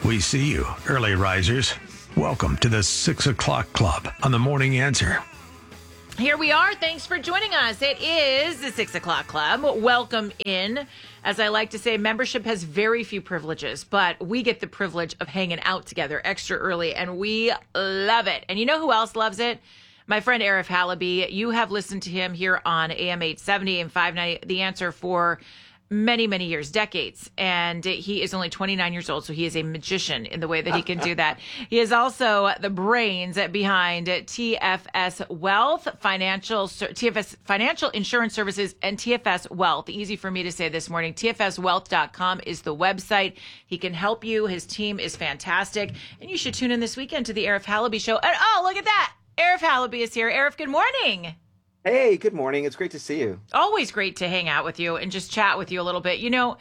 We see you, early risers. Welcome to the 6 o'clock club on the Morning Answer. Here we are. Thanks for joining us. It is the 6 o'clock club. Welcome in. As I like to say, membership has very few privileges, but we get the privilege of hanging out together extra early, and we love it. And you know who else loves it? My friend Arif Halaby. You have listened to him here on AM 870 and 590, The Answer, for many, many years, decades. And he is only 29 years old, so he is a magician in the way that he can do that. He is also the brains behind TFS Wealth, TFS Financial Insurance Services, and TFS Wealth. Easy for me to say this morning. TFSwealth.com is the website. He can help you. His team is fantastic. And you should tune in this weekend to the Arif Halaby Show. And oh, look at that. Arif Halaby is here. Arif, good morning. Hey, good morning. It's great to see you. Always great to hang out with you and just chat with you a little bit. You know,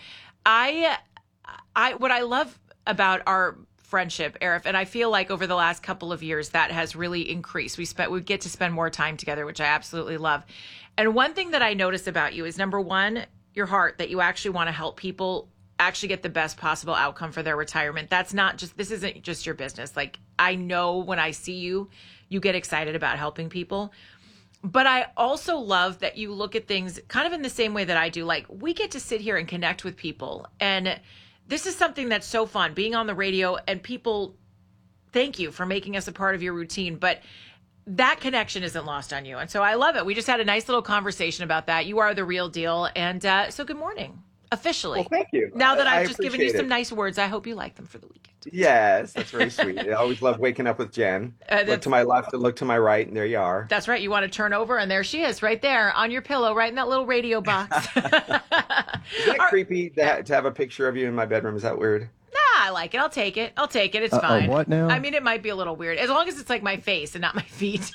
what I love about our friendship, Arif, and I feel like over the last couple of years that has really increased. We get to spend more time together, which I absolutely love. And one thing that I notice about you is, number one, your heart, that you actually want to help people actually get the best possible outcome for their retirement. This isn't just your business. Like, I know when I see you, you get excited about helping people. But I also love that you look at things kind of in the same way that I do. Like, we get to sit here and connect with people. And this is something that's so fun, being on the radio, and people thank you for making us a part of your routine. But that connection isn't lost on you. And so I love it. We just had a nice little conversation about that. You are the real deal. And so good morning. Officially. Well, thank you. Now that I've just given you some nice words, I hope you like them for the weekend. Yes, that's very sweet. I always love waking up with Jen. Look to my left and look to my right, and there you are. That's right. You want to turn over, and there she is right there on your pillow, right in that little radio box. Is that creepy to have a picture of you in my bedroom? Is that weird? Nah, I like it. I'll take it. It's fine. What now? I mean, it might be a little weird, as long as it's like my face and not my feet.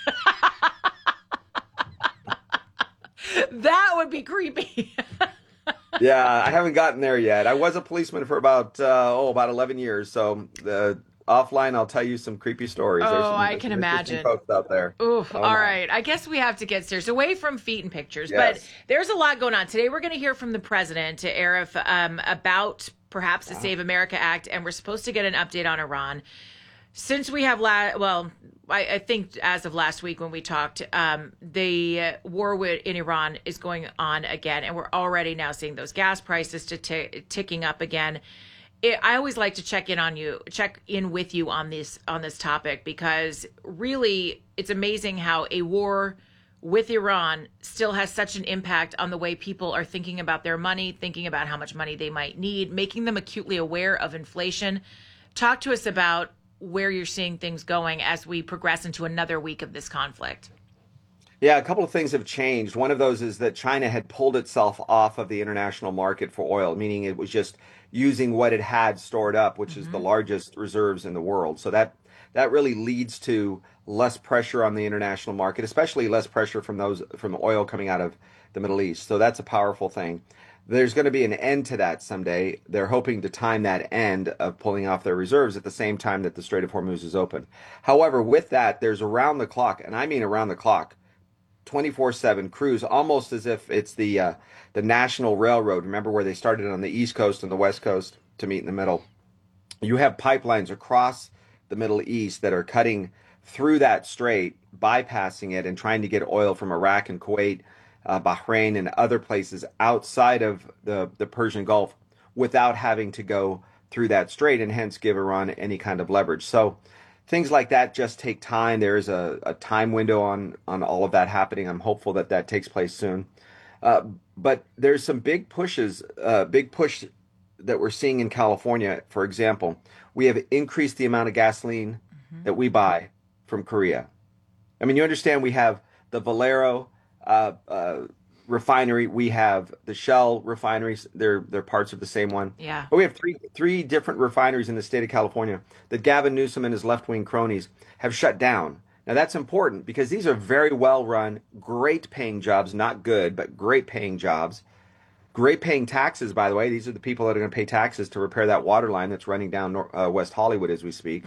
That would be creepy. Yeah, I haven't gotten there yet. I was a policeman for about 11 years. So offline, I'll tell you some creepy stories. I can imagine. Folks out there. Oof. All right. I guess we have to get serious. Away from feet and pictures. Yes. But there's a lot going on. Today we're going to hear from the president, Arif, about perhaps the Save America Act. And we're supposed to get an update on Iran. Since we have, I think as of last week when we talked, the war in Iran is going on again, and we're already now seeing those gas prices ticking up again. I always like to check in with you on this topic, because really it's amazing how a war with Iran still has such an impact on the way people are thinking about their money, thinking about how much money they might need, making them acutely aware of inflation. Talk to us about where you're seeing things going as we progress into another week of this conflict. Yeah, a couple of things have changed. One of those is that China had pulled itself off of the international market for oil, meaning it was just using what it had stored up, which is the largest reserves in the world. So that really leads to less pressure on the international market, especially less pressure from oil coming out of the Middle East. So that's a powerful thing. There's going to be an end to that someday. They're hoping to time that end of pulling off their reserves at the same time that the Strait of Hormuz is open. However, with that, there's around the clock, and I mean around the clock, 24/7 crews, almost as if it's the National Railroad. Remember where they started on the East Coast and the West Coast to meet in the middle? You have pipelines across the Middle East that are cutting through that strait, bypassing it, and trying to get oil from Iraq and Kuwait, Bahrain, and other places outside of the Persian Gulf without having to go through that strait, and hence give Iran any kind of leverage. So things like that just take time. There is a time window on all of that happening. I'm hopeful that takes place soon. But there's some big push that we're seeing in California. For example, we have increased the amount of gasoline that we buy from Korea. I mean, you understand, we have the Valero refinery, we have the Shell refineries. They're parts of the same one. Yeah. But we have three different refineries in the state of California that Gavin Newsom and his left-wing cronies have shut down. Now that's important because these are very well-run, great-paying jobs, not good, but great-paying jobs. Great-paying taxes, by the way. These are the people that are going to pay taxes to repair that water line that's running down West Hollywood as we speak.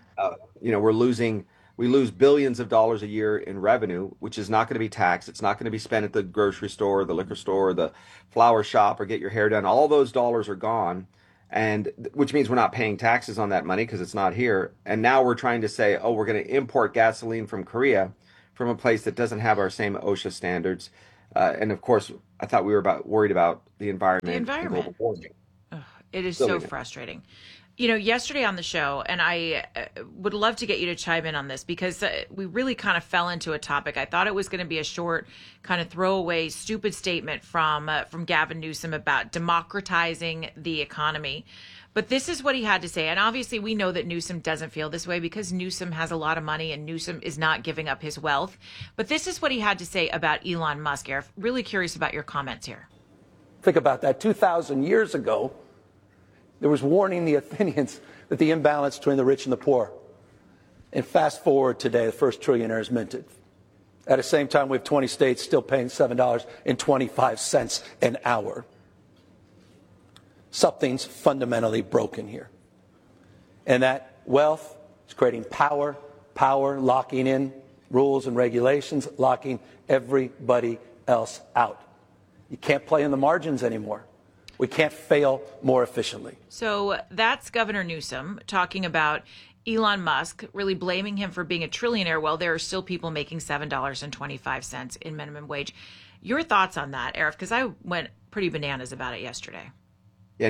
We lose billions of dollars a year in revenue, which is not going to be taxed. It's not going to be spent at the grocery store, the liquor store, the flower shop, or get your hair done. All those dollars are gone. and which means we're not paying taxes on that money because it's not here. And now we're trying to say, oh, we're going to import gasoline from Korea, from a place that doesn't have our same OSHA standards. And of course, I thought we were worried about the environment. The And environment. global warming. Ugh, it is so Silliness. frustrating. Yesterday on the show, and I would love to get you to chime in on this because we really kind of fell into a topic. I thought it was going to be a short, kind of throwaway, stupid statement from Gavin Newsom about democratizing the economy. But this is what he had to say. And obviously, we know that Newsom doesn't feel this way because Newsom has a lot of money and Newsom is not giving up his wealth. But this is what he had to say about Elon Musk. I'm really curious about your comments here. Think about that. 2,000 years ago, there was warning the Athenians that the imbalance between the rich and the poor. And fast forward today, the first trillionaire is minted. At the same time, we have 20 states still paying $7.25 an hour. Something's fundamentally broken here. And that wealth is creating power locking in rules and regulations, locking everybody else out. You can't play in the margins anymore. We can't fail more efficiently. So that's Governor Newsom talking about Elon Musk, really blaming him for being a trillionaire while there are still people making $7.25 in minimum wage. Your thoughts on that, Arif? Because I went pretty bananas about it yesterday. Yeah,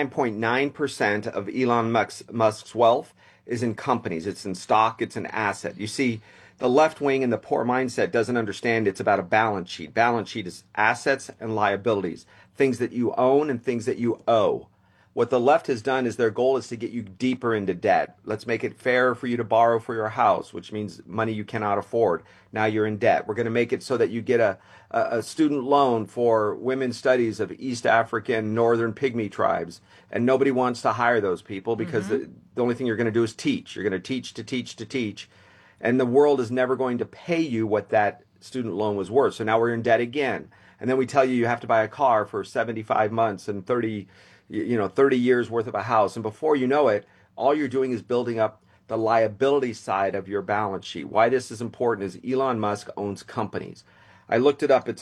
99.9% of Elon Musk's wealth is in companies. It's in stock. It's an asset. You see, the left wing and the poor mindset doesn't understand it's about a balance sheet. Balance sheet is assets and liabilities, things that you own and things that you owe. What the left has done is their goal is to get you deeper into debt. Let's make it fair for you to borrow for your house, which means money you cannot afford. Now you're in debt. We're going to make it so that you get a student loan for women's studies of East African Northern Pygmy tribes. And nobody wants to hire those people because the only thing you're going to do is teach. You're going to teach to teach to teach. And the world is never going to pay you what that student loan was worth. So now we're in debt again. And then we tell you you have to buy a car for 75 months and 30 years worth of a house. And before you know it, all you're doing is building up the liability side of your balance sheet. Why this is important is Elon Musk owns companies. I looked it up. It's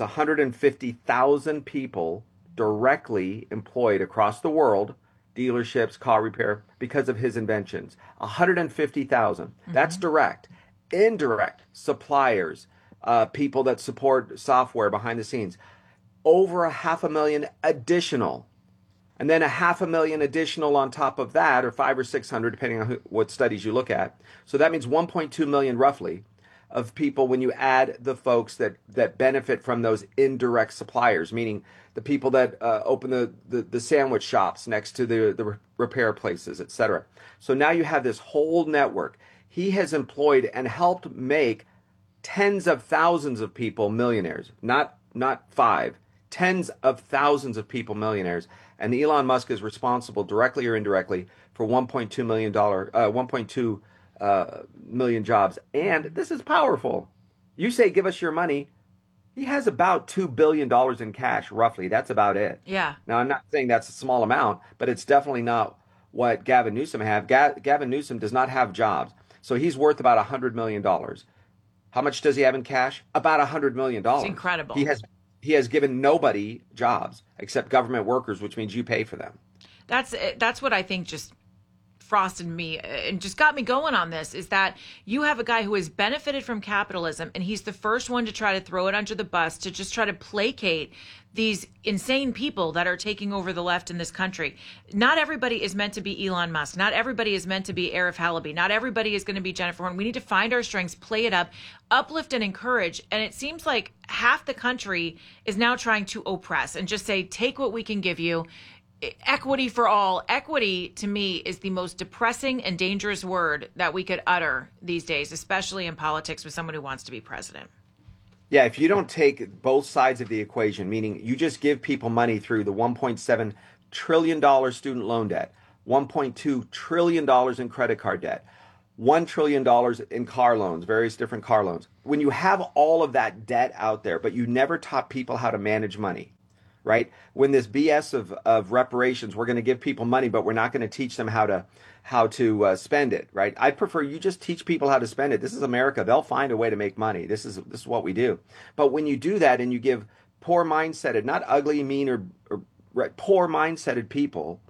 150,000 people directly employed across the world, dealerships, car repair, because of his inventions. 150,000. That's direct. Indirect, suppliers, people that support software behind the scenes. Over 500,000 additional. And then 500,000 additional on top of that, or 500 or 600, depending on what studies you look at. So that means 1.2 million roughly of people when you add the folks that benefit from those indirect suppliers, meaning the people that open the sandwich shops next to the repair places, et cetera. So now you have this whole network. He has employed and helped make tens of thousands of people millionaires, not five, tens of thousands of people millionaires. And Elon Musk is responsible directly or indirectly for 1.2 million jobs. And this is powerful. You say, give us your money. He has about $2 billion in cash, roughly. That's about it. Yeah. Now, I'm not saying that's a small amount, but it's definitely not what Gavin Newsom have. Gavin Newsom does not have jobs. So he's worth about $100 million. How much does he have in cash? About $100 million. It's incredible. He has given nobody jobs except government workers, which means you pay for them. That's what I think just frosted me and just got me going on this, is that you have a guy who has benefited from capitalism, and he's the first one to try to throw it under the bus, to just try to placate these insane people that are taking over the left in this country. Not everybody is meant to be Elon Musk. Not everybody is meant to be Arif Halaby. Not everybody is going to be Jennifer Horn. We need to find our strengths, play it up, uplift and encourage. And it seems like half the country is now trying to oppress and just say, take what we can give you. Equity for all. Equity, to me, is the most depressing and dangerous word that we could utter these days, especially in politics with someone who wants to be president. Yeah, if you don't take both sides of the equation, meaning you just give people money through the $1.7 trillion student loan debt, $1.2 trillion in credit card debt, $1 trillion in car loans, various different car loans. When you have all of that debt out there, but you never taught people how to manage money, right? When this BS of reparations, we're going to give people money, but we're not going to teach them how to spend it, right? I'd prefer you just teach people how to spend it. This is America. They'll find a way to make money. This is what we do. But when you do that and you give poor mindseted, not ugly, mean, or poor mindseted people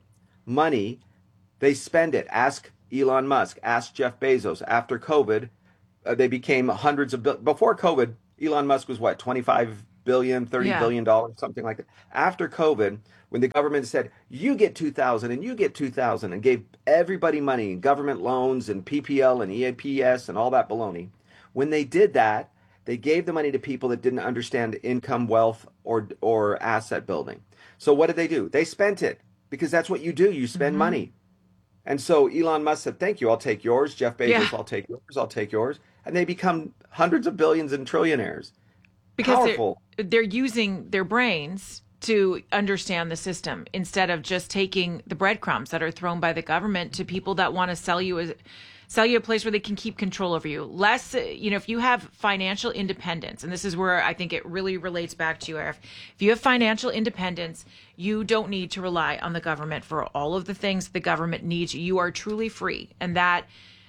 money, they spend it. Ask Elon Musk, ask Jeff Bezos. After COVID, they became hundreds of before COVID, Elon Musk was what, 25 billion, $30 billion, something like that. After COVID, when the government said, you get 2,000 and you get 2,000 and gave everybody money and government loans and PPL and EAPS and all that baloney, when they did that, they gave the money to people that didn't understand income, wealth, or asset building. So what did they do? They spent it, because that's what you do. You spend money. And so Elon Musk said, thank you, I'll take yours. Jeff Bezos, I'll take yours, I'll take yours. And they become hundreds of billions and trillionaires. Because they're using their brains to understand the system instead of just taking the breadcrumbs that are thrown by the government to people that want to sell you a place where they can keep control over you. Less, if you have financial independence, and this is where I think it really relates back to you, Arif. If you have financial independence, you don't need to rely on the government for all of the things the government needs. You are truly free. And that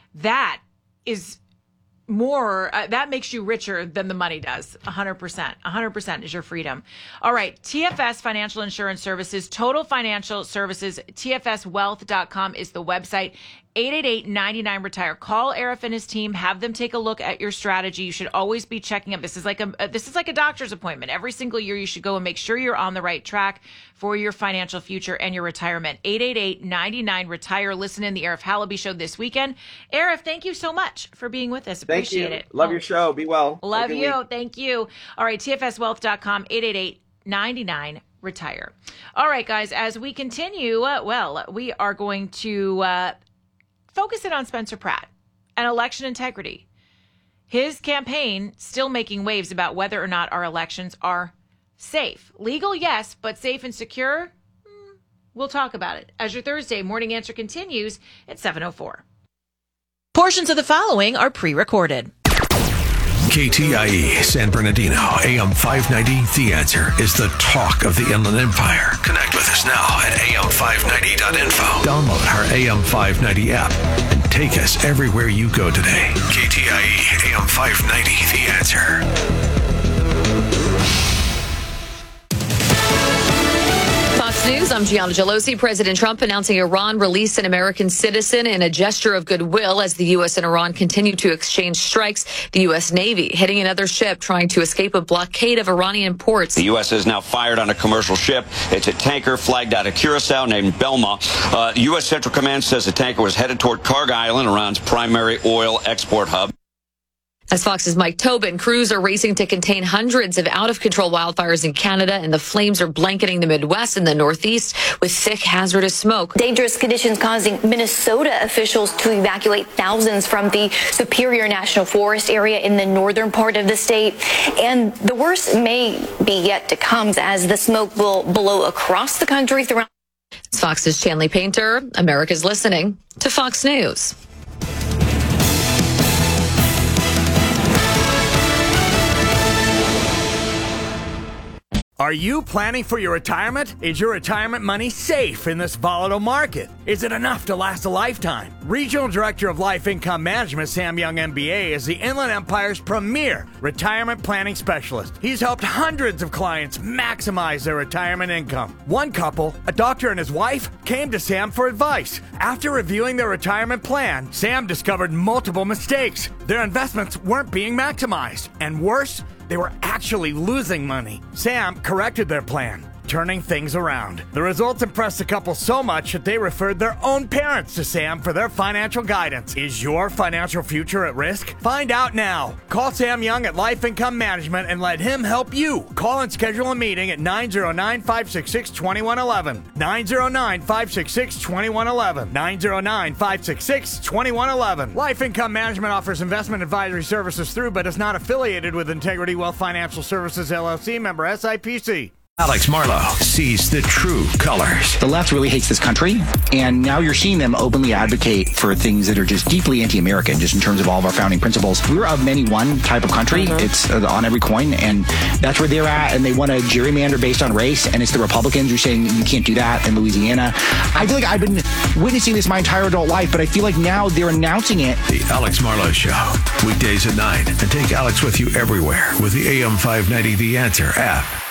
is more, that makes you richer than the money does. 100%. 100% is your freedom. All right. TFS Financial Insurance Services, Total Financial Services, TFSwealth.com is the website. 888-99-RETIRE. Call Arif and his team. Have them take a look at your strategy. You should always be checking up. This is like a doctor's appointment. Every single year you should go and make sure you're on the right track for your financial future and your retirement. 888-99-RETIRE. Listen in the Arif Halaby Show this weekend. Arif, thank you so much for being with us. Appreciate it. Love your show. Be well. Love you. Thank you. All right. TFSwealth.com, 888-99-RETIRE. All right, guys, as we continue, we are going to focus in on Spencer Pratt and election integrity. His campaign still making waves about whether or not our elections are safe. Legal, yes, but safe and secure? We'll talk about it as your Thursday morning answer continues at 7:04. Portions of the following are pre-recorded. KTIE San Bernardino, AM 590, The Answer is the talk of the Inland Empire. Connect with us now at am590.info. Download our AM 590 app and take us everywhere you go today. KTIE AM 590, The Answer. Fox News, I'm Gianna Gelosi. President Trump announcing Iran released an American citizen in a gesture of goodwill as the U.S. and Iran continue to exchange strikes. The U.S. Navy hitting another ship trying to escape a blockade of Iranian ports. The U.S. has now fired on a commercial ship. It's a tanker flagged out of Curacao named Belma. U.S. Central Command says the tanker was headed toward Kharg Island, Iran's primary oil export hub. As Fox's Mike Tobin, crews are racing to contain hundreds of out-of-control wildfires in Canada, and the flames are blanketing the Midwest and the Northeast with thick, hazardous smoke. Dangerous conditions causing Minnesota officials to evacuate thousands from the Superior National Forest area in the northern part of the state. And the worst may be yet to come as the smoke will blow across the country throughout. It's Fox's Chanley Painter. America's listening to Fox News. Are you planning for your retirement? Is your retirement money safe in this volatile market? Is it enough to last a lifetime? Regional Director of Life Income Management, Sam Young MBA, is the Inland Empire's premier retirement planning specialist. He's helped hundreds of clients maximize their retirement income. One couple, a doctor and his wife, came to Sam for advice. After reviewing their retirement plan, Sam discovered multiple mistakes. Their investments weren't being maximized. And worse, they were actually losing money. Sam corrected their plan, turning things around. The results impressed the couple so much that they referred their own parents to Sam for their financial guidance. Is your financial future at risk? Find out now. Call Sam Young at Life Income Management and let him help you. Call and schedule a meeting at 909-566-2111. 909-566-2111. 909-566-2111. Life Income Management offers investment advisory services through but is not affiliated with Integrity Wealth Financial Services, LLC, member SIPC. Alex Marlow sees the true colors. The left really hates this country, and now you're seeing them openly advocate for things that are just deeply anti-American, just in terms of all of our founding principles. We're of many one type of country. It's on every coin, and that's where they're at, and they want to gerrymander based on race, and it's the Republicans who are saying you can't do that in Louisiana. I feel like I've been witnessing this my entire adult life, but I feel like now they're announcing it. The Alex Marlow Show, weekdays at 9, and take Alex with you everywhere with the AM 590 The Answer app.